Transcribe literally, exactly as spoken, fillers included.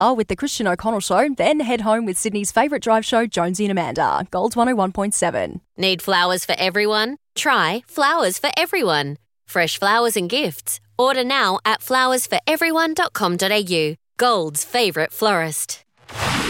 Oh, with the Christian O'Connell Show, then head home with Sydney's favourite drive show, Jonesy and Amanda. Gold one oh one point seven. Need flowers for everyone? Try Flowers for Everyone. Fresh flowers and gifts. Order now at flowers for everyone dot com dot a u. Gold's favourite florist.